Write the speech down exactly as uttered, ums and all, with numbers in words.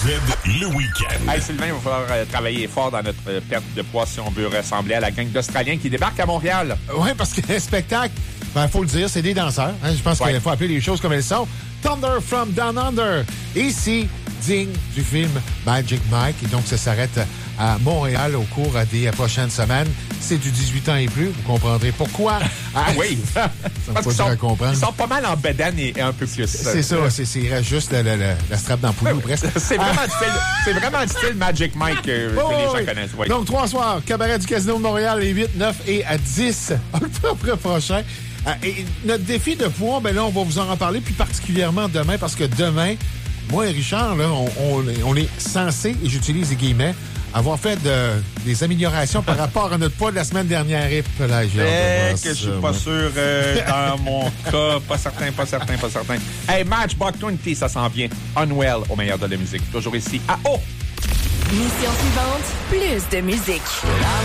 le week-end. Hey Sylvain, il va falloir euh, travailler fort dans notre euh, perte de poids si on veut ressembler à la gang d'Australiens qui débarquent à Montréal. Oui, parce que le spectacle, il ben, faut le dire, c'est des danseurs. Hein? Je pense ouais. qu'il faut appeler les choses comme elles sont. Thunder from Down Under. Ici, digne du film Magic Mike. Et donc, ça s'arrête à Montréal au cours des prochaines semaines. C'est du dix-huit ans et plus. Vous comprendrez pourquoi. Ah oui! ça Parce qu'ils sont, ils sont pas mal en bedaine et un peu plus. C'est ça. C'est, c'est, il reste juste le, le, le, la strap dans le poulet, oui, presque. C'est vraiment, ah. style, c'est vraiment du style Magic Mike euh, oh, que les gens oui. connaissent. Oui. Donc, trois soirs, Cabaret du Casino de Montréal, les huit, neuf et dix octobre prochain. Et notre défi de poids, ben là, on va vous en reparler, puis particulièrement demain, parce que demain, moi et Richard, là, on, on, on est censé, et j'utilise les guillemets, avoir fait de, des améliorations par rapport à notre poids de la semaine dernière. Et là, j'ai hâte de voir que je suis pas sûr euh, dans mon cas. Pas certain, pas certain, pas certain. Hey, Matchbox vingt, ça s'en vient. Unwell au meilleur de la musique. Toujours ici à O. Mission suivante, plus de musique.